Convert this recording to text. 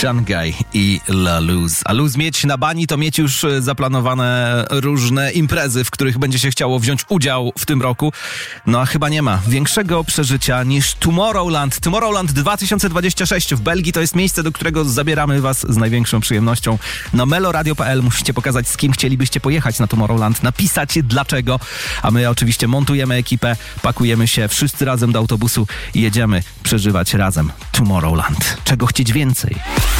Shanghai i La Luz. A Luz mieć na bani to mieć już zaplanowane różne imprezy, w których będzie się chciało wziąć udział w tym roku. No a chyba nie ma większego przeżycia niż Tomorrowland. Tomorrowland 2026 w Belgii to jest miejsce, do którego zabieramy was z największą przyjemnością. Na meloradio.pl musicie pokazać, z kim chcielibyście pojechać na Tomorrowland, napisać dlaczego, a my oczywiście montujemy ekipę, pakujemy się wszyscy razem do autobusu i jedziemy przeżywać razem Tomorrowland. Czego chcieć więcej?